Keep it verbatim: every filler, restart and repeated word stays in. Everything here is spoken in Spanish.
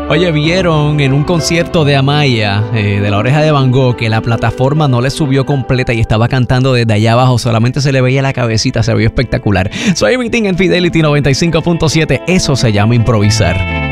Oye, vieron en un concierto de Amaya, eh, de La Oreja de Van Gogh, que la plataforma no le subió completa y estaba cantando desde allá abajo, solamente se le veía la cabecita, se veía espectacular. Soy Vitín en Fidelity noventa y cinco punto siete, eso se llama improvisar.